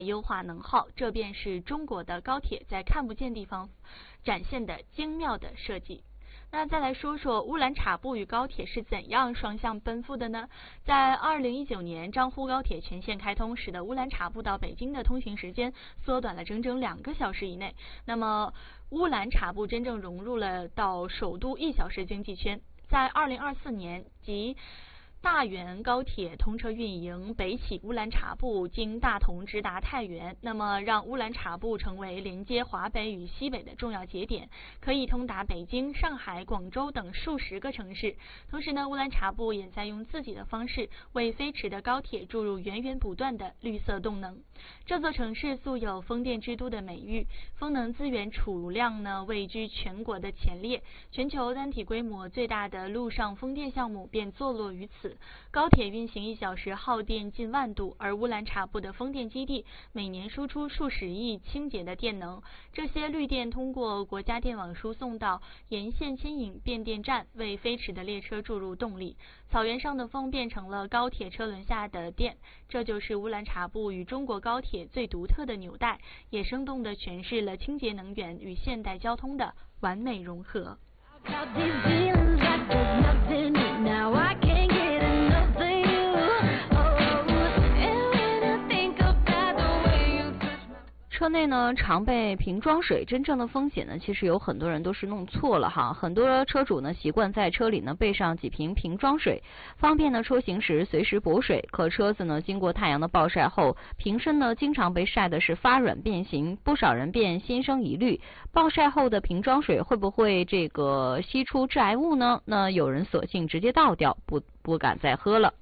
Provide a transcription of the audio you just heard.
优化能耗，这便是中国的高铁在看不见地方展现的精妙的设计。那再来说说乌兰察布与高铁是怎样双向奔赴的呢？在2019年，漳沪高铁全线开通，使得乌兰察布到北京的通行时间缩短了整整2个小时以内。那么，乌兰察布真正融入了到首都1小时经济圈。在2024年即大原高铁通车运营，北起乌兰察布，经大同直达太原，那么让乌兰察布成为连接华北与西北的重要节点，可以通达北京、上海、广州等数十个城市。同时呢，乌兰察布也在用自己的方式为飞驰的高铁注入源源不断的绿色动能。这座城市素有风电之都的美誉，风能资源储量呢位居全国的前列，全球单体规模最大的陆上风电项目便坐落于此。高铁运行1小时耗电近万度，而乌兰察布的风电基地每年输出数十亿清洁的电能，这些绿电通过国家电网输送到沿线牵引变电站，为飞驰的列车注入动力。草原上的风变成了高铁车轮下的电，这就是乌兰察布与中国高铁最独特的纽带，也生动地诠释了清洁能源与现代交通的完美融合。 车内呢常备瓶装水，真正的风险呢其实有很多人都是弄错了哈。很多车主呢习惯在车里呢备上几瓶瓶装水，方便呢出行时随时补水。可车子呢经过太阳的暴晒后，瓶身呢经常被晒的是发软变形，不少人便心生疑虑，暴晒后的瓶装水会不会吸出致癌物呢？那有人索性直接倒掉，不敢再喝了。